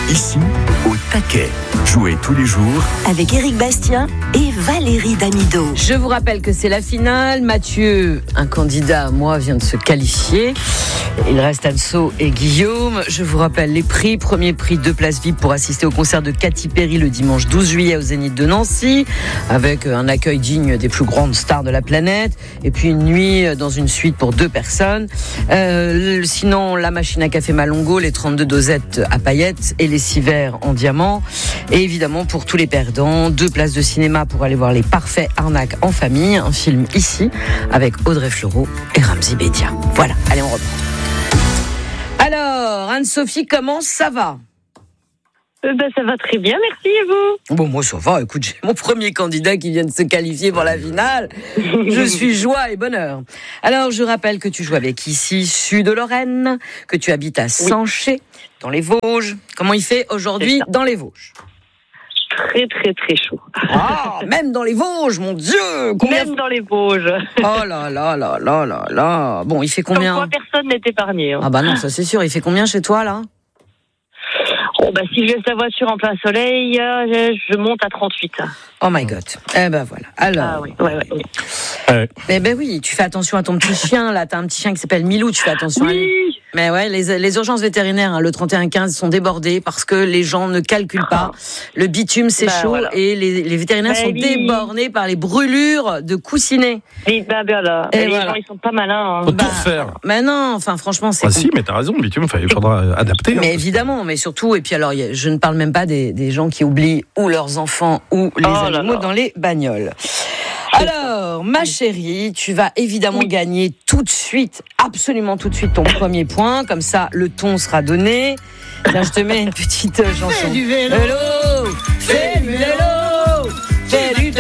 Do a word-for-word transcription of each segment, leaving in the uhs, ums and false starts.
Ici, au taquet. Jouez tous les jours avec Éric Bastien et Valérie Damido. Je vous rappelle que c'est la finale. Mathieu, un candidat à moi, vient de se qualifier. Il reste Anso et Guillaume. Je vous rappelle les prix. Premier prix, deux places V I P pour assister au concert de Katy Perry le dimanche douze juillet au Zénith de Nancy, avec un accueil digne des plus grandes stars de la planète. Et puis une nuit dans une suite pour deux personnes. Euh, sinon, la machine à café Malongo, les trente-deux dosettes à paillettes et les six verres en diamant. Et évidemment, pour tous les perdants, deux places de cinéma pour aller voir Les Parfaits Arnaques en famille, un film ici, avec Audrey Fleurot et Ramzy Bedia. Voilà, allez, on reprend. Alors, Anne-Sophie, comment ça va ? Euh, ben, ça va très bien, merci, et vous ? Bon, moi, ça va. Écoute, j'ai mon premier candidat qui vient de se qualifier pour la finale. Je suis joie et bonheur. Alors, je rappelle que tu joues avec ici, Sud-Lorraine, que tu habites à Sanché, dans les Vosges. Comment il fait aujourd'hui dans les Vosges ? Très, très, très chaud. Ah, même dans les Vosges, mon Dieu! Combien... Même dans les Vosges. Oh là là là là là là. Bon, il fait combien? Comme quoi, personne n'est épargné. Hein. Ah bah non, ça c'est sûr. Il fait combien chez toi, là? Oh bah si je laisse la voiture en plein soleil, je, je monte à trente-huit. Oh my God. Eh ben voilà. Alors. Ah oui, ouais, ouais. Euh. Eh ben oui, tu fais attention à ton petit chien, là. T'as un petit chien qui s'appelle Milou, tu fais attention oui. à lui. Mais ouais, les, les urgences vétérinaires, hein, le trente et un quinze sont débordées parce que les gens ne calculent pas. Le bitume, c'est bah, chaud voilà. Et les, les vétérinaires bah, sont oui. débornés par les brûlures de coussinets. Oui, bah, bah, là. Et, et les voilà. gens, ils sont pas malins. Hein. Faut bah, tout refaire. Mais non, enfin, franchement, c'est. Ah si, mais t'as raison, le bitume, il faudra adapter. Mais hein, évidemment, mais surtout, et puis alors, je ne parle même pas des, des gens qui oublient ou leurs enfants ou les oh animaux là là. dans les bagnoles. Alors, ma chérie, tu vas évidemment oui. gagner tout de suite, absolument tout de suite, ton premier point. Comme ça, le ton sera donné. Tiens, je te mets une petite euh, chanson. Fais du vélo, vélo fais du vélo, fais du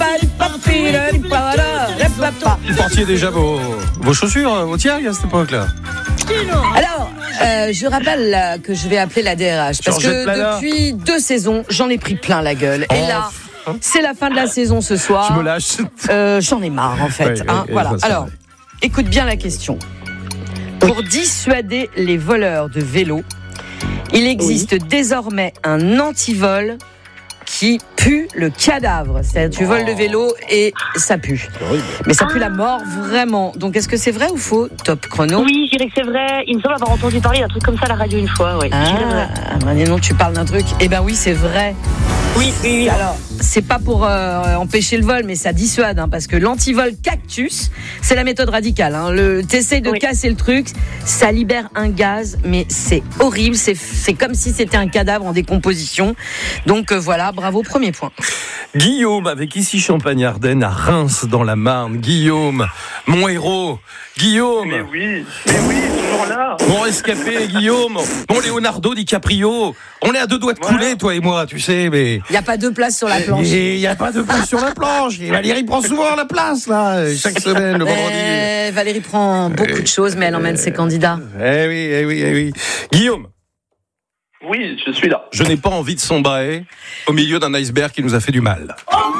Vous portiez déjà vos, vos chaussures, vos tiags à cette époque-là. Alors, euh, je rappelle là, que je vais appeler la D R H parce que depuis deux saisons, j'en ai pris plein la gueule. Et là... c'est la fin de la saison ce soir. Je me lâche. Euh, j'en ai marre en fait. Oui, hein, oui, voilà. Ça, Alors, va. écoute bien la question. Pour dissuader les voleurs de vélos, il existe oui. désormais un antivol qui pue le cadavre. C'est-à-dire, tu voles le vélo et ça pue. Mais ça pue ah. la mort, vraiment. Donc, est-ce que c'est vrai ou faux, Top Chrono ? Oui, je dirais que c'est vrai. Il me semble avoir entendu parler d'un truc comme ça à la radio une fois. Oui. Ah, maintenant tu parles d'un truc. Eh ben oui, c'est vrai. Oui, oui, oui. Alors, c'est pas pour euh, empêcher le vol, mais ça dissuade, hein, parce que l'antivol cactus, c'est la méthode radicale. Hein. Le, t'essayes de oui. casser le truc, ça libère un gaz, mais c'est horrible. C'est, c'est comme si c'était un cadavre en décomposition. Donc euh, voilà, bravo, premier point. Guillaume, avec ici Champagne-Ardenne, à Reims, dans la Marne. Guillaume, mon héros. Guillaume. Mais oui, mais oui, toujours là. Mon rescapé, Guillaume. Mon Leonardo DiCaprio. On est à deux doigts de couler, voilà. toi et moi, tu sais, mais... Il n'y a pas de place sur la planche. Il n'y a pas de place sur la planche. Et Valérie prend souvent la place, là, chaque semaine, le vendredi. Euh, Valérie prend beaucoup euh, de choses, mais elle emmène euh, ses candidats. Eh oui, eh oui, eh oui. Guillaume. Oui, je suis là. Je n'ai pas envie de sombrer au milieu d'un iceberg qui nous a fait du mal.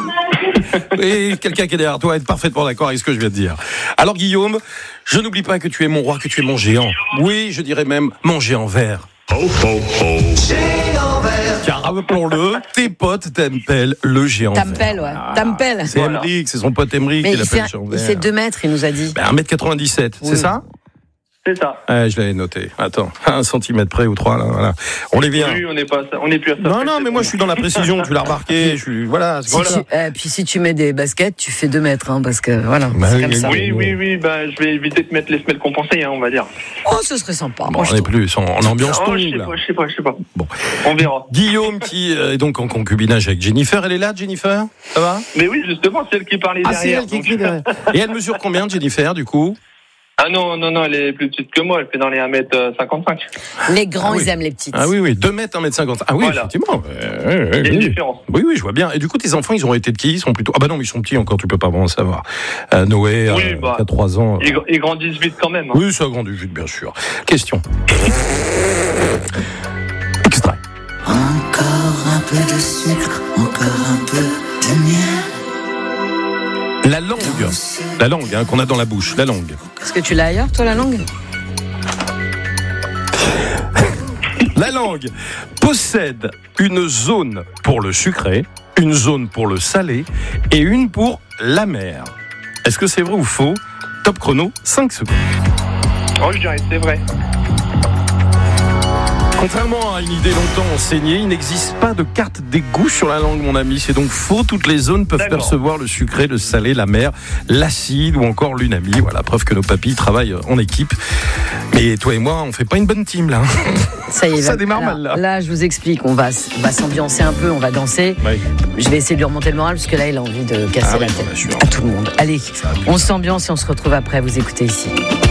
Et quelqu'un qui est derrière toi est parfaitement d'accord avec ce que je viens de dire. Alors Guillaume, je n'oublie pas que tu es mon roi, que tu es mon géant. Oui, je dirais même mon géant vert. Oh, oh, oh. Géant vert. Car rappelons-le, tes potes t'appellent le géant vert. T'appelles, ouais. T'appelles. C'est voilà. Emmerich, c'est son pote Emmerich qui l'appelle géant vert. Il fait deux mètres, il nous a dit. Ben, un mètre quatre-vingt-dix-sept, oui. C'est ça ? C'est ça. Ouais, je l'avais noté. Attends, un centimètre près ou trois, là, voilà. On est bien. Oui, on n'est pas, on n'est plus à ça. Non, non, mais moi, je suis dans la précision, tu l'as remarqué, je suis, voilà. Si voilà. Tu, euh, puis si tu mets des baskets, tu fais deux mètres, hein, parce que, voilà, bah, c'est oui, comme ça. Oui, oui, oui, bah, je vais éviter de mettre les semelles compensées, hein, on va dire. Oh, ce serait sympa. Bon, on est plus en, en ambiance oh, tongue, je sais là. pas, je sais pas, je sais pas. Bon. On verra. Guillaume, qui est donc en concubinage avec Jennifer, elle est là, Jennifer? Ça va? Mais oui, justement, c'est elle qui parlait ah, derrière. C'est elle qui écrit derrière. Et elle mesure combien, Jennifer, du coup? Ah non, non, non, elle est plus petite que moi, elle fait dans les un mètre cinquante-cinq. Les grands, ah, oui. ils aiment les petites. Ah oui, oui, deux mètres, un mètre cinquante. Ah oui, voilà. Effectivement. Euh, Il y a oui. une différence. Oui, oui, je vois bien. Et du coup, tes enfants, ils ont été de qui? Ils sont plutôt... Ah bah non, mais ils sont petits encore, tu peux pas vraiment savoir. Euh, Noé, oui, euh, bah, qui a trois ans. Ils, ils grandissent vite quand même. Hein. Oui, ça grandit vite, bien sûr. Question. Extrait. Encore un peu de sucre, encore un peu de miel. La langue, la langue hein, qu'on a dans la bouche, la langue. Est-ce que tu l'as ailleurs, toi, la langue? La langue possède une zone pour le sucré, une zone pour le salé et une pour l'amer. Est-ce que c'est vrai ou faux? Top chrono, cinq secondes. Oh, je dirais que c'est vrai. Contrairement à une idée longtemps enseignée, il n'existe pas de carte des goûts sur la langue, mon ami. C'est donc faux. Toutes les zones peuvent D'accord. percevoir le sucré, le salé, l'amer, l'acide ou encore l'unami. Voilà, preuve que nos papilles travaillent en équipe. Mais toi et moi, on fait pas une bonne team, là. Ça y est, Ça va- démarre alors, mal, là. Là, je vous explique, on va, on va s'ambiancer un peu, on va danser. Ouais. Je vais essayer de lui remonter le moral parce que là, il a envie de casser Ah oui, la tête bien sûr. à tout le monde. Allez, Ça va plus. on s'ambiance et on se retrouve après. Vous écoutez ici.